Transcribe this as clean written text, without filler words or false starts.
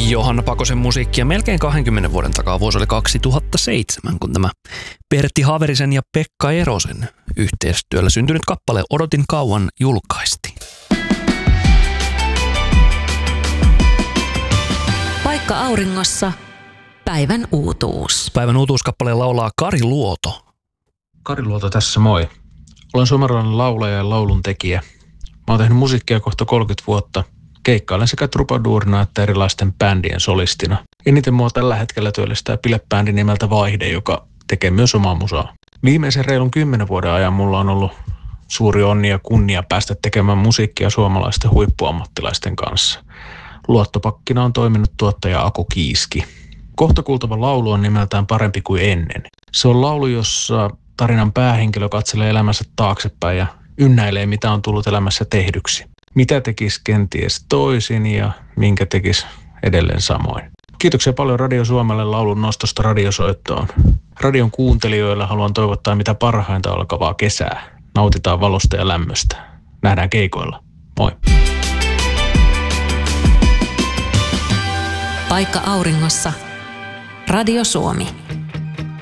Johanna Pakosen musiikkia melkein 20 vuoden takaa. Vuosi oli 2007, kun tämä Pertti Haverisen ja Pekka Erosen yhteistyöllä syntynyt kappale Odotin kauan julkaistiin. Paikka auringossa. Päivän uutuus. Päivän uutuuskappaleen laulaa Kari Luoto. Kari Luoto tässä, moi. Olen suomalainen laulaja ja lauluntekijä. Mä oon tehnyt musiikkia kohta 30 vuotta. Keikkailen sekä trubaduurina että erilaisten bändien solistina. Eniten mua tällä hetkellä työllistää bilebändi nimeltä Vaihde, joka tekee myös omaa musaa. Viimeisen reilun 10 vuoden ajan mulla on ollut suuri onni ja kunnia päästä tekemään musiikkia suomalaisten huippuammattilaisten kanssa. Luottopakkina on toiminut tuottaja Aku Kiiski. Kohta kuultava laulu on nimeltään Parempi kuin ennen. Se on laulu, jossa tarinan päähenkilö katselee elämänsä taaksepäin ja ynnäilee, mitä on tullut elämässä tehdyksi. Mitä tekisi kenties toisin ja minkä tekisi edelleen samoin. Kiitoksia paljon Radio Suomelle laulun nostosta radiosoittoon. Radion kuuntelijoille haluan toivottaa mitä parhainta alkavaa kesää. Nautitaan valosta ja lämmöstä. Nähdään keikoilla. Moi! Paikka auringossa. Radio Suomi.